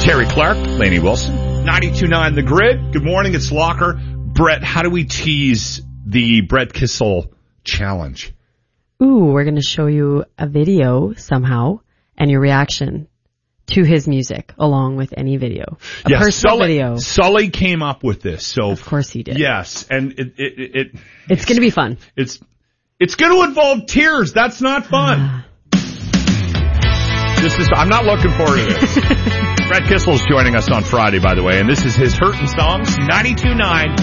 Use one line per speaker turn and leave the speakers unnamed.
Terry Clark, Lainey Wilson, 92.9 The Grid. Good morning, it's Locker. Brett, how do we tease the Brett Kissel challenge?
Ooh, we're going to show you a video somehow and your reaction to his music along with any video. A personal video.
Sully came up with this. So
of course he did.
Yes, and
it's going to be fun.
It's going to involve tears. That's not fun. I'm not looking forward to this. Brett Kissel's joining us on Friday, by the way, and this is his Hurtin' Songs, 92.9